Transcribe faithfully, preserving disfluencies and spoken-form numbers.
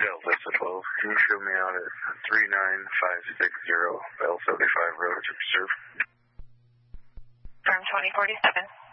Delta twelve, can you show me out at three nine five six zero L seventy-five road to reserve? Firm twenty forty-seven.